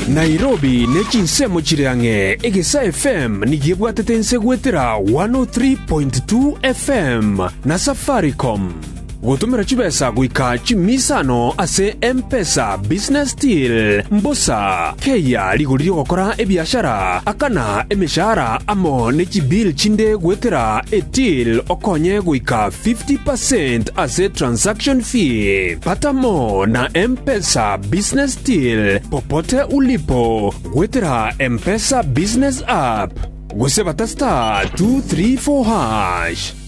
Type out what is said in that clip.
Nairobi nechinsemo chiriange Egesa FM nigiebwatetense gwetera 103.2 FM na Safaricom. Gutumira chibesa guika chimisano ase M-Pesa Business Deal mbosa keya liguliri gukora ebiashara akana emishara amo nechibil chinde gwetera etil okonye guika 50% ase transaction fee. Pata mo na M-Pesa Business Deal popote ulipo gwetera M-Pesa Business App. Gwesebata star 234 hash.